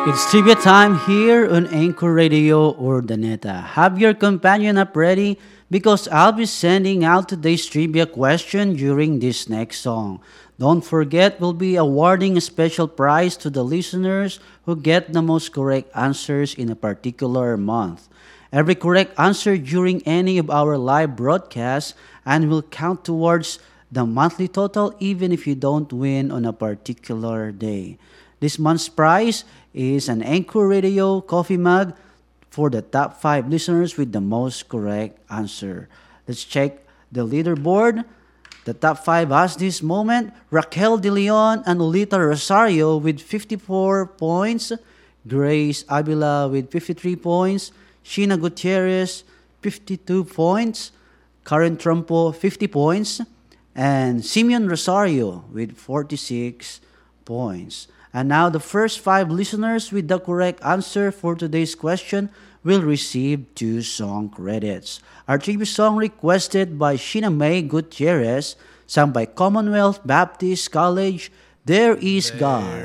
It's trivia time here on Anchor Radio Urdaneta. Have your companion up ready because I'll be sending out today's trivia question during this next song. Don't forget, we'll be awarding a special prize to the listeners who get the most correct answers in a particular month. Every correct answer during any of our live broadcasts and will count towards the monthly total even if you don't win on a particular day. This month's prize is an Anchor Radio coffee mug for the top 5 listeners with the most correct answer. Let's check the leaderboard. The top 5 has this moment Raquel De Leon and Olita Rosario with 54 points, Grace Avila with 53 points, Sheena Gutierrez 52 points, Karen Trumpo 50 points, and Simeon Rosario with 46 points. And now the first 5 listeners with the correct answer for today's question will receive 2 song credits. Our tribute song requested by Sheena May Gutierrez, sung by Commonwealth Baptist College, There Is God.